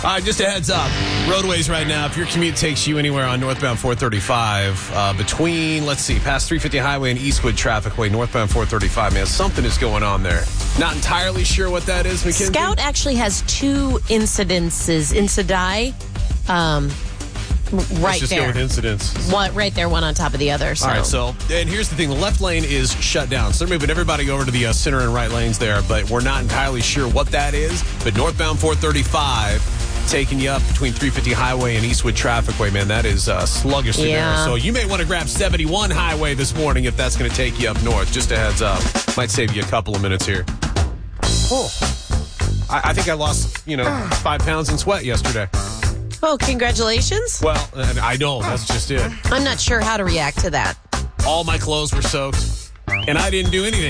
Just a heads up. Roadways right now, if your commute takes you anywhere on northbound 435, between, past 350 Highway and Eastwood Trafficway, northbound 435, man, something is going on there. Not entirely sure what that is, Mackenzie. Scout actually has two incidents, right Let's just there. go with incidents. One right there, one on top of the other. So. All right, and here's the thing. The left lane is shut down. So they're moving everybody over to the center and right lanes there, but we're not entirely sure what that is. But northbound 435, taking you up between 350 Highway and Eastwood Trafficway, man, that is sluggish there. So you may want to grab 71 Highway this morning if that's going to take you up north. Just a heads up. Might save you a couple of minutes here. Oh, I think I lost, 5 pounds in sweat yesterday. Oh, congratulations. Well, I know. That's just it. I'm not sure how to react to that. All my clothes were soaked, and I didn't do anything.